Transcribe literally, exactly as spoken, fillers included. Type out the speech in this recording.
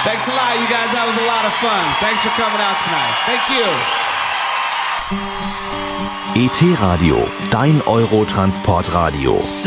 Thanks a lot, you guys. That was a lot of fun. Thanks for coming out tonight. Thank you. E T Radio, dein Eurotransportradio.